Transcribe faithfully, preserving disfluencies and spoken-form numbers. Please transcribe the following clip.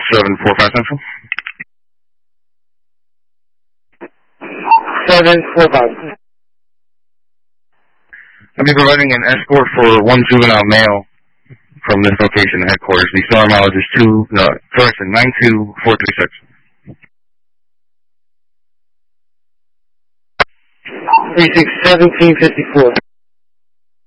seven four five Central. seven four five. I'll be providing an escort for one juvenile male from this location to headquarters. The star mileage is two, no, correction, nine two four three six. Precinct seventeen fifty-four.